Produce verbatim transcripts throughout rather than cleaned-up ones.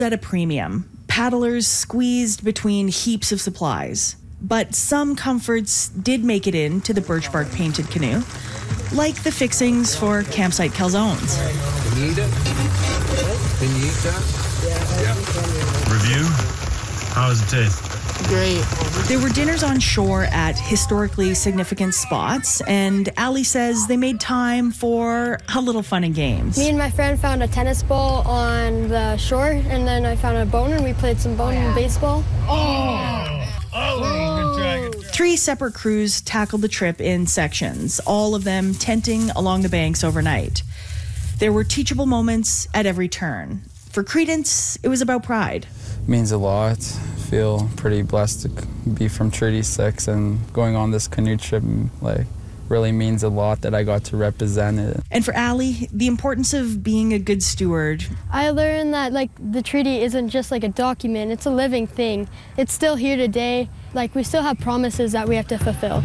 at a premium. Paddlers squeezed between heaps of supplies. But some comforts did make it into the birch bark painted canoe, like the fixings for campsite calzones. Can you eat it? Can you eat that? Yeah. Review? How does it taste? Great. There were dinners on shore at historically significant spots, and Ali says they made time for a little fun and games. Me and my friend found a tennis ball on the shore, and then I found a bone, and we played some bone and baseball. Oh! Oh! Good dragon. Three separate crews tackled the trip in sections, all of them tenting along the banks overnight. There were teachable moments at every turn. For Credence, it was about pride. Means a lot. Feel pretty blessed to be from Treaty six, and going on this canoe trip like really means a lot that I got to represent it. And for Ali, the importance of being a good steward. I learned that like the treaty isn't just like a document, it's a living thing. It's still here today. Like we still have promises that we have to fulfill.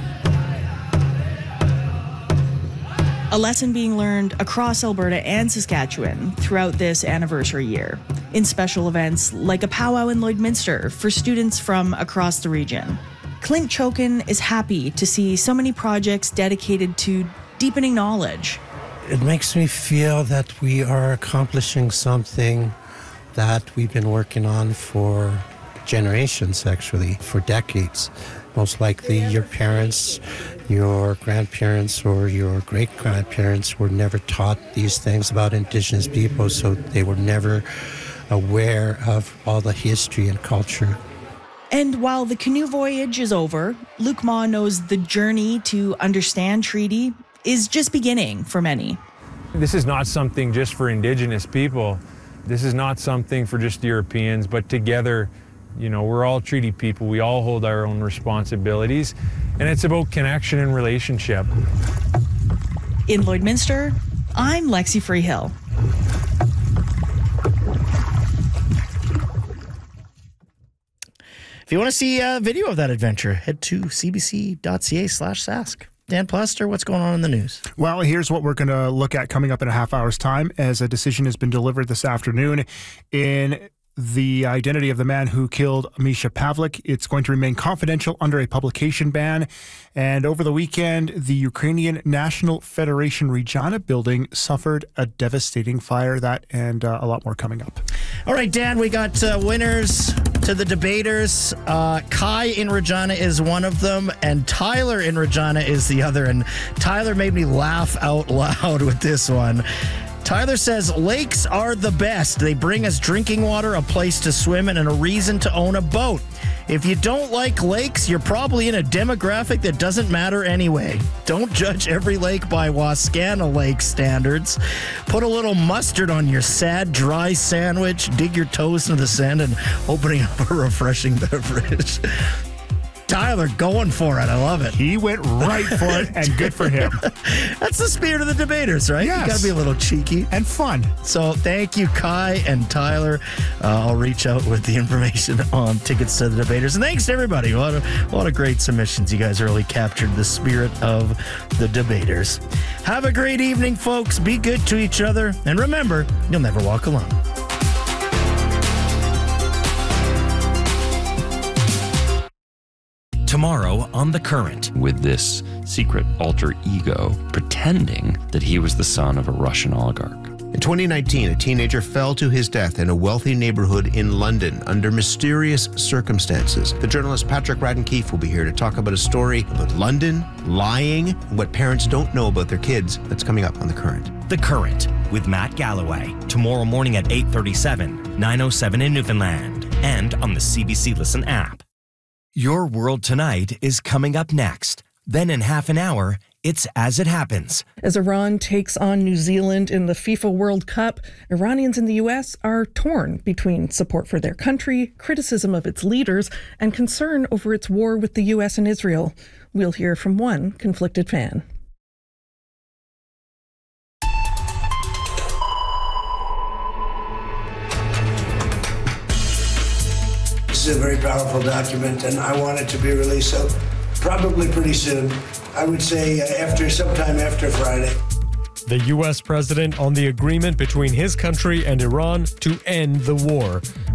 A lesson being learned across Alberta and Saskatchewan throughout this anniversary year, in special events like a powwow in Lloydminster for students from across the region. Clint Chokin is happy to see so many projects dedicated to deepening knowledge. It makes me feel that we are accomplishing something that we've been working on for generations, actually, for decades. Most likely your parents, your grandparents, or your great-grandparents were never taught these things about Indigenous people, so they were never aware of all the history and culture. And while the canoe voyage is over, Luc Ma knows the journey to understand treaty is just beginning for many. This is not something just for Indigenous people. This is not something for just Europeans, but together, you know, we're all treaty people. We all hold our own responsibilities, and it's about connection and relationship. In Lloydminster, I'm Lexi Freehill. If you want to see a video of that adventure, head to c b c dot c a slash sask. Dan Plaster, what's going on in the news? Well, here's what we're going to look at coming up in a half hour's time, as a decision has been delivered this afternoon in the identity of the man who killed Misha Pavlik. It's going to remain confidential under a publication ban. And over the weekend, the Ukrainian National Federation Regina building suffered a devastating fire. That and uh, a lot more coming up. All right, Dan, we got uh, winners to the debaters. Uh, Kai in Regina is one of them, and Tyler in Regina is the other. And Tyler made me laugh out loud with this one. Tyler says, lakes are the best. They bring us drinking water, a place to swim in, and a reason to own a boat. If you don't like lakes, you're probably in a demographic that doesn't matter anyway. Don't judge every lake by Wascana Lake standards. Put a little mustard on your sad, dry sandwich, dig your toes into the sand, and opening up a refreshing beverage. Tyler going for it. I love it. He went right for it, and good for him. That's the spirit of the debaters, right? Yes. You got to be a little cheeky. And fun. So thank you, Kai and Tyler. Uh, I'll reach out with the information on tickets to the debaters. And thanks to everybody. A lot of, a lot of great submissions. You guys really captured the spirit of the debaters. Have a great evening, folks. Be good to each other. And remember, you'll never walk alone. Tomorrow on The Current. With this secret alter ego pretending that he was the son of a Russian oligarch. In twenty nineteen, a teenager fell to his death in a wealthy neighborhood in London under mysterious circumstances. The journalist Patrick Radden-Keefe will be here to talk about a story about London, lying, and what parents don't know about their kids. That's coming up on The Current. The Current with Matt Galloway. Tomorrow morning at eight thirty-seven, nine oh seven in Newfoundland, and on the C B C Listen app. Your World Tonight is coming up next. Then in half an hour, it's As It Happens. As Iran takes on New Zealand in the FIFA World Cup, Iranians in the U S are torn between support for their country, criticism of its leaders, and concern over its war with the U S and Israel. We'll hear from one conflicted fan. This is a very powerful document, and I want it to be released, so probably pretty soon. I would say uh, after sometime after Friday. the U S president on the agreement between his country and Iran to end the war.